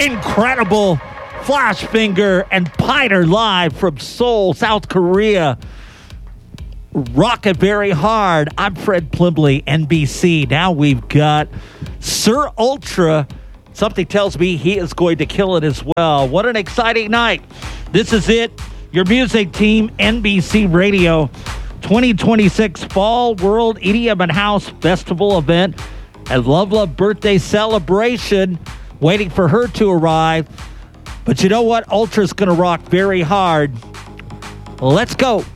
incredible Flashfinger and Piner live from Seoul, South Korea. Rock it very hard. I'm Fred Plimley, NBC. Now we've got Sir Ultra. Something tells me he is going to kill it as well. What an exciting night. This is it. Your music team, NBC Radio 2026 Fall World EDM and House Festival event and Love birthday celebration. Waiting for her to arrive. But you know what? Ultra's going to rock very hard. Let's go.